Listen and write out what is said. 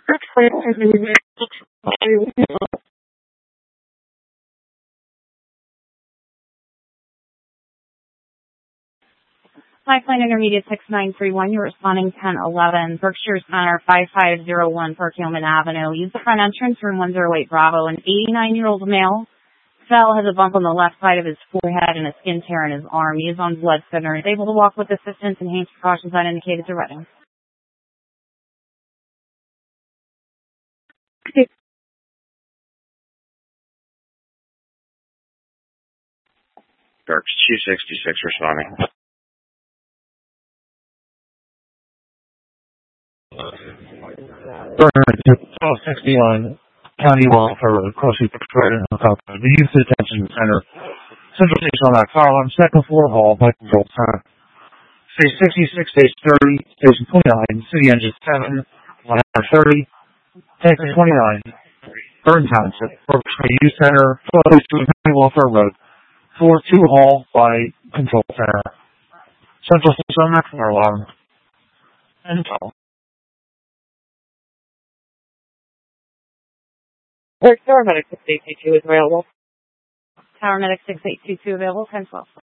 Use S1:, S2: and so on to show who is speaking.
S1: Flight Plan Intermediate 6931, you're responding 1011, Berkshire Center 5501 Park Hillman Avenue. Use the front entrance, room 108 Bravo. An 89-year-old male fell, has a bump on the left side of his forehead and a skin tear in his arm. He is on blood thinner and is able to walk with assistance and hands precautions not indicated to reading.
S2: Berks 266 responding.
S3: Burner 1261 County Welfare Road, Crossy Detroit, and Helicopter. The Youth Detention Center, Central Station on that car alarm, second floor hall, by control center. Stage 66, stage 30, station 29, city engine 7, line 30, tank 29, Burn Township, Berkshire Youth Center, 1262 County Welfare Road, floor 2 hall, by control center. Central Station on that car alarm. And
S4: Tower Medic 6822 is available.
S1: Tower Medic 6822 available, 1012.